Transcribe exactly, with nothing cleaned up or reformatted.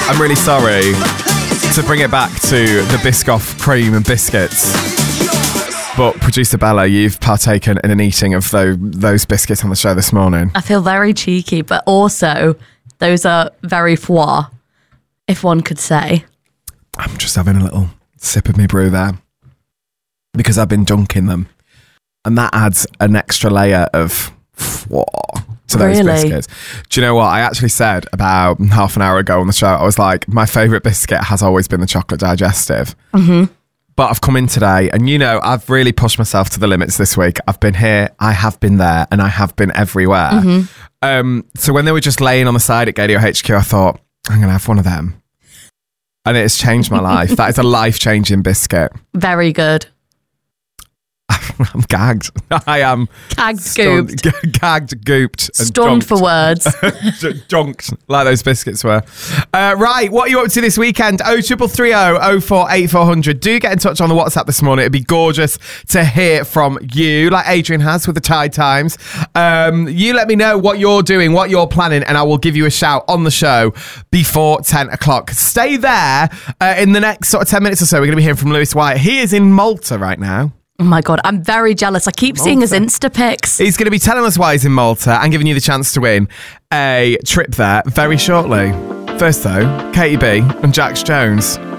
I'm really sorry to bring it back to the Biscoff cream and biscuits. But producer Bella, you've partaken in an eating of those, those biscuits on the show this morning. I feel very cheeky, but also those are very foie, if one could say. I'm just having a little sip of me brew there because I've been dunking them. And that adds an extra layer of foie to those really? biscuits. Do you know what? I actually said about half an hour ago on the show, I was like, my favourite biscuit has always been the chocolate digestive. Mm-hmm. But I've come in today and, you know, I've really pushed myself to the limits this week. I've been here, I have been there, and I have been everywhere. Mm-hmm. Um, so when they were just laying on the side at Gadio H Q, I thought, I'm going to have one of them. And it has changed my life. That is a life-changing biscuit. Very good. I'm gagged. I am gagged, stunned, gooped, g- gagged, gooped, and stunned junked. for words, junked like those biscuits were. Uh, right, what are you up to this weekend? Oh triple three oh oh four eight four hundred. Do get in touch on the WhatsApp this morning. It'd be gorgeous to hear from you, like Adrian has with the Tide Times. Um, you let me know what you're doing, what you're planning, and I will give you a shout on the show before ten o'clock. Stay there. Uh, in the next sort of ten minutes or so, we're going to be hearing from Lewis Wyatt. He is in Malta right now. Oh my God, I'm very jealous. I keep Malta. seeing his Insta pics. He's going to be telling us why he's in Malta and giving you the chance to win a trip there very shortly. First though, Katie B and Jax Jones.